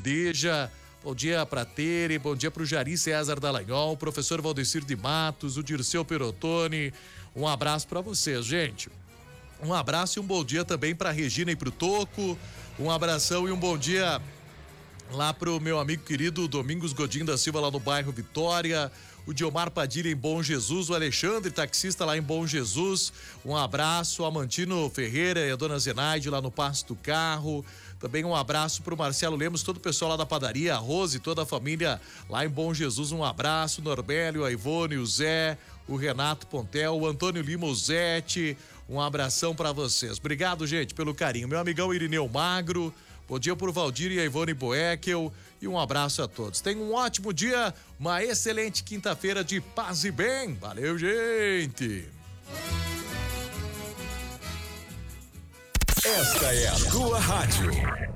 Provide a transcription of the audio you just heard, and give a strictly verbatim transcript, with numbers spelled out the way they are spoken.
Bandeja. Bom dia para Tere, bom dia para o Jari César Dallagnol, o professor Valdecir de Matos, o Dirceu Perotoni. Um abraço para vocês, gente. Um abraço e um bom dia também para Regina e para o Toco. Um abração e um bom dia lá pro meu amigo querido Domingos Godinho da Silva, lá no bairro Vitória, o Diomar Padilha em Bom Jesus, o Alexandre, taxista lá em Bom Jesus, um abraço, o Amantino Ferreira e a dona Zenaide lá no Passo do Carro, também um abraço pro Marcelo Lemos, todo o pessoal lá da padaria, a Rose, toda a família lá em Bom Jesus, um abraço, Norbélio, a Ivone, o Zé, o Renato Pontel, o Antônio Lima, o Zete, um abração pra vocês. Obrigado, gente, pelo carinho. Meu amigão Irineu Magro, bom dia por Valdir e a Ivone Boekel e um abraço a todos. Tenham um ótimo dia, uma excelente quinta-feira de paz e bem. Valeu, gente! Esta é a tua rádio.